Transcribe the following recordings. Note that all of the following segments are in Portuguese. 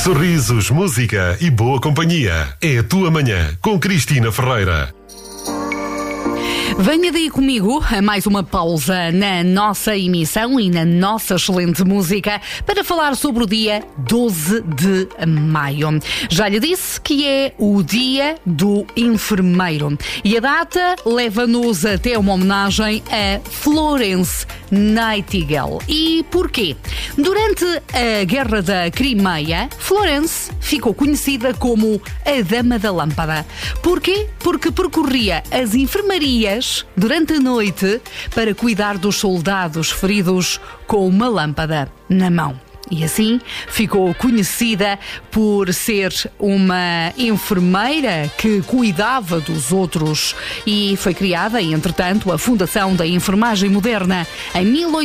Sorrisos, música e boa companhia. É a tua manhã com Cristina Ferreira. Venha daí comigo a mais uma pausa na nossa emissão e na nossa excelente música para falar sobre o dia 12 de maio. Já lhe disse que é o dia do enfermeiro e a data leva-nos até uma homenagem a Florence Nightingale. E porquê? Durante a Guerra da Crimeia, Florence ficou conhecida como a Dama da Lâmpada. Porquê? Porque percorria as enfermarias durante a noite para cuidar dos soldados feridos com uma lâmpada na mão. E assim ficou conhecida por ser uma enfermeira que cuidava dos outros e foi criada, entretanto, a Fundação da Enfermagem Moderna em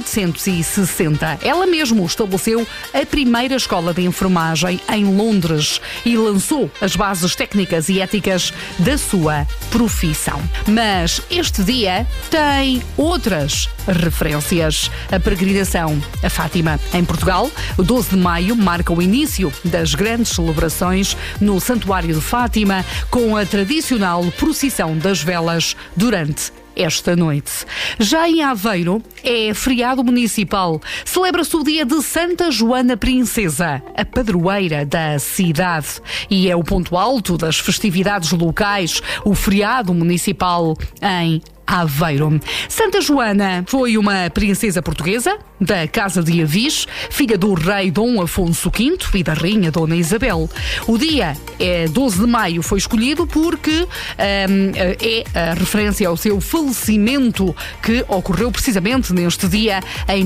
1860. Ela mesma estabeleceu a primeira escola de enfermagem em Londres e lançou as bases técnicas e éticas da sua profissão. Mas este dia tem outras referências. A peregrinação a Fátima, em Portugal, o 12 de maio marca o início das grandes celebrações no Santuário de Fátima, com a tradicional procissão das velas durante esta noite. Já em Aveiro é feriado municipal. Celebra-se o dia de Santa Joana Princesa, a padroeira da cidade. E é o ponto alto das festividades locais, o feriado municipal em Aveiro. Santa Joana foi uma princesa portuguesa da Casa de Avis, filha do rei Dom Afonso V e da rainha Dona Isabel. O dia 12 de maio foi escolhido porque é a referência ao seu falecimento, que ocorreu precisamente neste dia em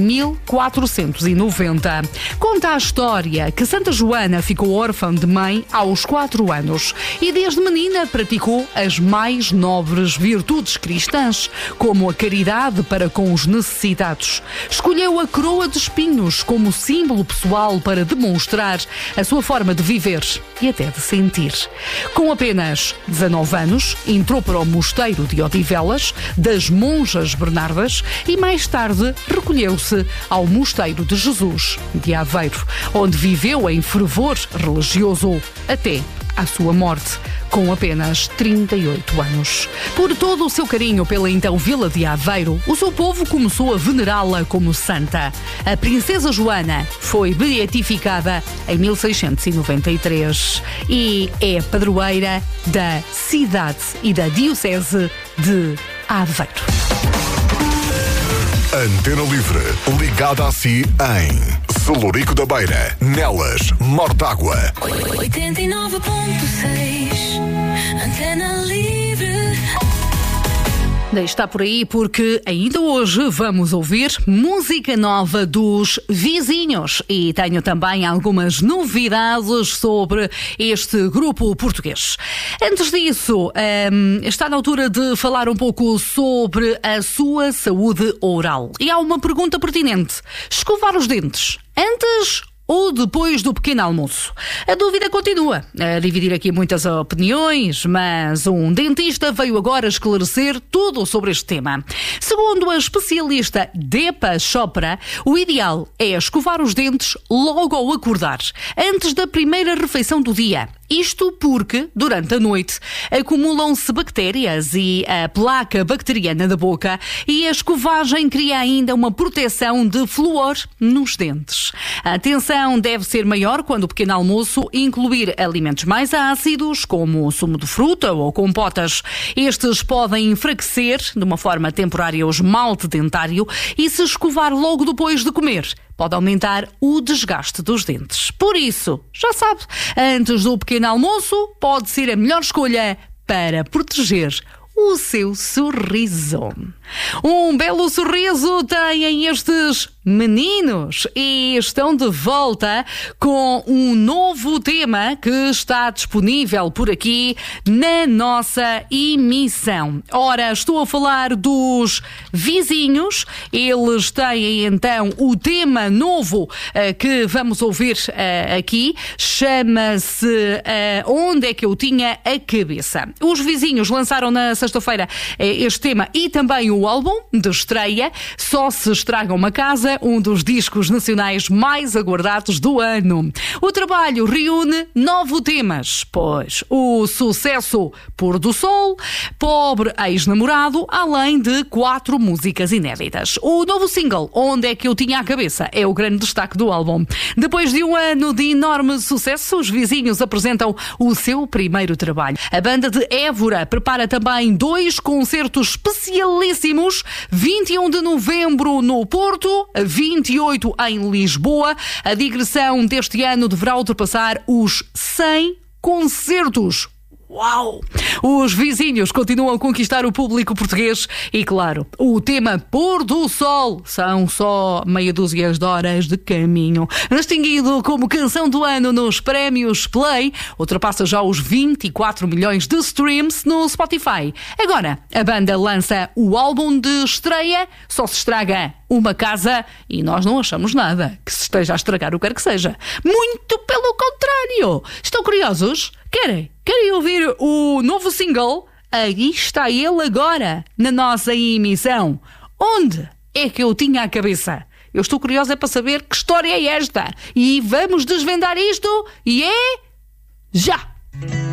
1490. Conta a história que Santa Joana ficou órfã de mãe aos 4 anos e desde menina praticou as mais nobres virtudes cristãs, como a caridade para com os necessitados. Escolheu a coroa de espinhos como símbolo pessoal para demonstrar a sua forma de viver e até de sentir. Com apenas 19 anos, entrou para o mosteiro de Odivelas, das monjas Bernardas, e mais tarde recolheu-se ao mosteiro de Jesus de Aveiro, onde viveu em fervor religioso até à sua morte, com apenas 38 anos. Por todo o seu carinho pela então Vila de Aveiro, o seu povo começou a venerá-la como santa. A princesa Joana foi beatificada em 1693 e é padroeira da cidade e da diocese de Aveiro. Antena Livre, ligada a si em Celurico da Beira, Nelas, Mortágua. 89.6 Antena Livre. Está por aí porque ainda hoje vamos ouvir música nova dos Vizinhos e tenho também algumas novidades sobre este grupo português. Antes disso, está na altura de falar um pouco sobre a sua saúde oral. E há uma pergunta pertinente: escovar os dentes antes ou depois do pequeno almoço? A dúvida continua a dividir aqui muitas opiniões, mas um dentista veio agora esclarecer tudo sobre este tema. Segundo a especialista Deepa Chopra, o ideal é escovar os dentes logo ao acordar, antes da primeira refeição do dia. Isto porque, durante a noite, acumulam-se bactérias e a placa bacteriana da boca e a escovagem cria ainda uma proteção de flúor nos dentes. A atenção deve ser maior quando o pequeno almoço incluir alimentos mais ácidos, como sumo de fruta ou compotas. Estes podem enfraquecer, de uma forma temporária, o esmalte dentário e, se escovar logo depois de comer, pode aumentar o desgaste dos dentes. Por isso, já sabe, antes do pequeno almoço pode ser a melhor escolha para proteger o seu sorriso. Um belo sorriso têm estes meninos e estão de volta com um novo tema que está disponível por aqui na nossa emissão. Ora, estou a falar dos Vizinhos. Eles têm então o tema novo que vamos ouvir aqui. Chama-se Onde é que eu tinha a cabeça. Os Vizinhos lançaram na sexta-feira este tema e também o álbum de estreia Só se estraga uma casa. Aventura, um dos discos nacionais mais aguardados do ano. O trabalho reúne 9 temas, pois o sucesso Pôr do Sol, Pobre Ex-Namorado, além de 4 músicas inéditas. O novo single, Onde é que eu tinha a cabeça, é o grande destaque do álbum. Depois de um ano de enorme sucesso, os vizinhos apresentam o seu primeiro trabalho. A banda de Évora prepara também 2 concertos especialíssimos, 21 de novembro no Porto, 28 em Lisboa. A digressão deste ano deverá ultrapassar os 100 concertos. Uau! Os vizinhos continuam a conquistar o público português e, claro, o tema Pôr do Sol são só meia dúzia de horas de caminho. Distinguido como canção do ano nos prémios Play, ultrapassa já os 24 milhões de streams no Spotify. Agora, a banda lança o álbum de estreia, Só se estraga uma casa, e nós não achamos nada que se esteja a estragar o que quer que seja. Muito pelo contrário. Estão curiosos? Querem ouvir o novo single? Aí está ele agora, na nossa emissão. Onde é que eu tinha a cabeça? Eu estou curiosa para saber que história é esta. E vamos desvendar isto, e é já!